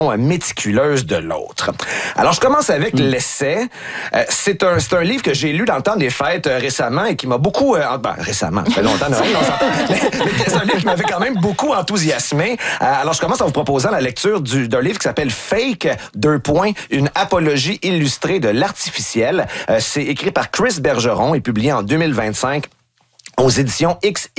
méticuleuse de l'autre. Alors, je commence avec l'essai. C'est un livre que j'ai lu dans le temps des fêtes récemment et qui m'a beaucoup... récemment, ça fait longtemps, on s'entend. Mais c'est un livre qui m'avait quand même beaucoup enthousiasmé. Alors, je commence en vous proposant la lecture d'un livre qui s'appelle Fake, une apologie illustrée de l'artificiel. C'est écrit par Chris Bergeron et publié en 2025. Aux éditions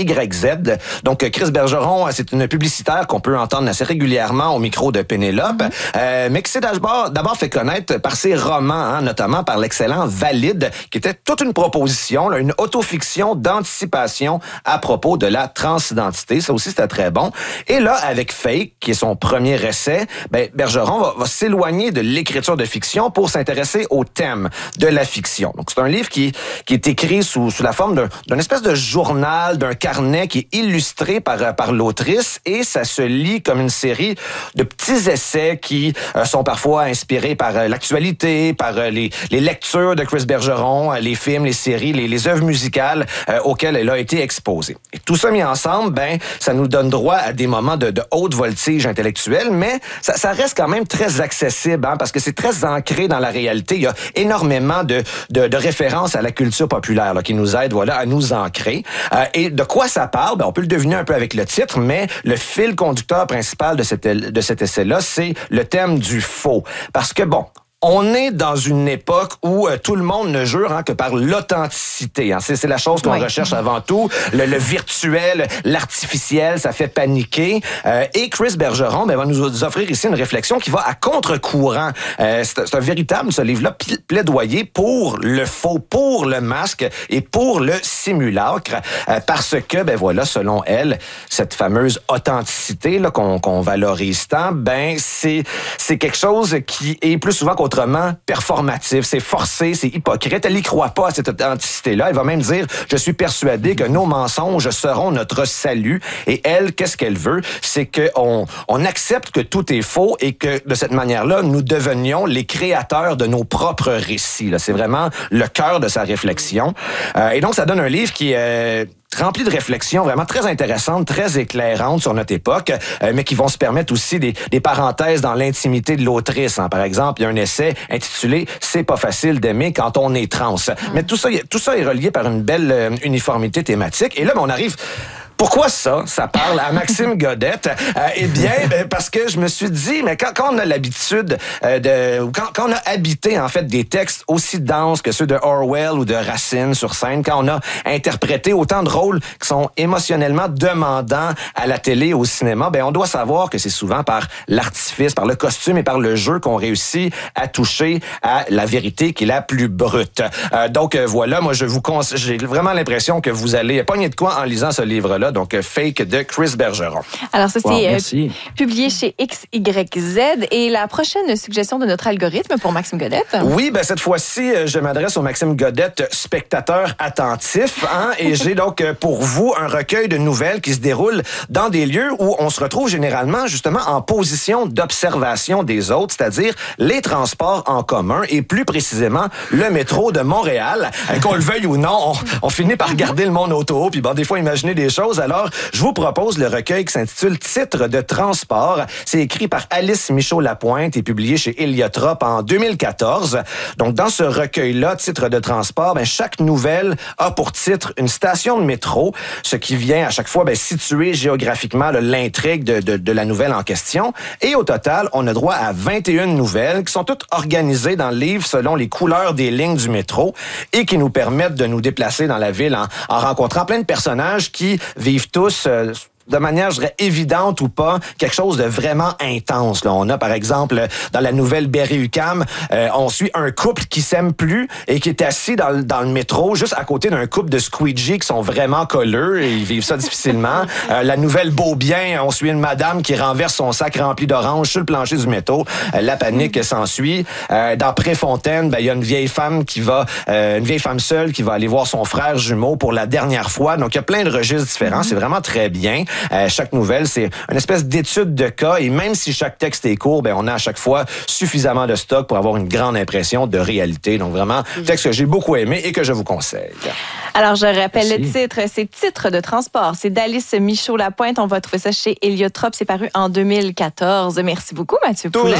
XYZ. Donc, Chris Bergeron, c'est une publicitaire qu'on peut entendre assez régulièrement au micro de Pénélope, mais qui s'est d'abord fait connaître par ses romans, notamment par l'excellent Valide, qui était toute une proposition, là, une autofiction d'anticipation à propos de la transidentité. Ça aussi, c'était très bon. Et là, avec Fake, qui est son premier essai, Bergeron va s'éloigner de l'écriture de fiction pour s'intéresser au thème de la fiction. Donc, c'est un livre qui est écrit sous la forme d'un espèce de journal, d'un carnet qui est illustré par l'autrice et ça se lit comme une série de petits essais qui sont parfois inspirés par l'actualité, par les lectures de Chris Bergeron, les films, les séries, les œuvres musicales auxquelles elle a été exposée. Et tout ça mis ensemble, ça nous donne droit à des moments de haute voltige intellectuelle, mais ça reste quand même très accessible, parce que c'est très ancré dans la réalité. Il y a énormément de références à la culture populaire qui nous aident à nous ancrer. Et de quoi ça parle? On peut le deviner un peu avec le titre, mais le fil conducteur principal de cet essai-là, c'est le thème du faux. Parce que on est dans une époque où tout le monde ne jure que par l'authenticité. C'est la chose qu'on recherche avant tout. Le virtuel, l'artificiel, ça fait paniquer. Et Chris Bergeron va nous offrir ici une réflexion qui va à contre-courant. C'est un véritable, ce livre-là, plaidoyer pour le faux, pour le masque et pour le simulacre. Parce que, selon elle, cette fameuse authenticité là, qu'on valorise tant, c'est quelque chose qui est plus souvent qu'autrement performatif, c'est forcé, c'est hypocrite. Elle n'y croit pas à cette authenticité-là. Elle va même dire, je suis persuadée que nos mensonges seront notre salut. Et elle, qu'est-ce qu'elle veut? C'est qu'on accepte que tout est faux et que de cette manière-là, nous devenions les créateurs de nos propres récits. Là. C'est vraiment le cœur de sa réflexion. Et donc, ça donne un livre qui est rempli de réflexions vraiment très intéressantes, très éclairantes sur notre époque, mais qui vont se permettre aussi des parenthèses dans l'intimité de l'autrice. Par exemple, il y a un essai intitulé « C'est pas facile d'aimer quand on est trans ». Mais tout ça est relié par une belle uniformité thématique. Et là, on arrive... Pourquoi ça parle à Maxime Godette? Parce que je me suis dit, mais quand on a l'habitude quand on a habité, en fait, des textes aussi denses que ceux de Orwell ou de Racine sur scène, quand on a interprété autant de rôles qui sont émotionnellement demandants à la télé et au cinéma, on doit savoir que c'est souvent par l'artifice, par le costume et par le jeu qu'on réussit à toucher à la vérité qui est la plus brute. Donc, moi, j'ai vraiment l'impression que vous allez pogner de quoi en lisant ce livre-là. Donc, Fake de Chris Bergeron. Alors, ça, c'est publié chez XYZ. Et la prochaine suggestion de notre algorithme pour Maxime Godette? Oui, cette fois-ci, je m'adresse au Maxime Godette, spectateur attentif. Et j'ai donc pour vous un recueil de nouvelles qui se déroule dans des lieux où on se retrouve généralement, justement, en position d'observation des autres, c'est-à-dire les transports en commun et plus précisément le métro de Montréal. Qu'on le veuille ou non, on finit par regarder le monde autour, puis des fois imaginer des choses. Alors, je vous propose le recueil qui s'intitule Titres de transport. C'est écrit par Alice Michaud-Lapointe et publié chez Héliotrope en 2014. Donc, dans ce recueil-là, Titres de transport, chaque nouvelle a pour titre une station de métro, ce qui vient à chaque fois situer géographiquement l'intrigue de la nouvelle en question. Et au total, on a droit à 21 nouvelles qui sont toutes organisées dans le livre selon les couleurs des lignes du métro et qui nous permettent de nous déplacer dans la ville en rencontrant plein de personnages qui vivent tous de manière, je dirais, évidente ou pas, quelque chose de vraiment intense. Là, on a, par exemple, dans la nouvelle Berry-UQAM, on suit un couple qui s'aime plus et qui est assis dans le métro, juste à côté d'un couple de squeegees qui sont vraiment colleux et ils vivent ça difficilement. La nouvelle Beaubien, on suit une madame qui renverse son sac rempli d'oranges sur le plancher du métro. La panique s'ensuit. Dans Préfontaine, il y a une vieille femme seule qui va aller voir son frère jumeau pour la dernière fois. Donc, il y a plein de registres différents. C'est vraiment très bien. Chaque nouvelle, c'est une espèce d'étude de cas et même si chaque texte est court, on a à chaque fois suffisamment de stock pour avoir une grande impression de réalité. Donc vraiment, texte que j'ai beaucoup aimé et que je vous conseille. Alors, je rappelle le titre, c'est Titres de transport. C'est d'Alice Michaud-Lapointe. On va trouver ça chez Héliotrope. C'est paru en 2014. Merci beaucoup, Mathieu Poulin.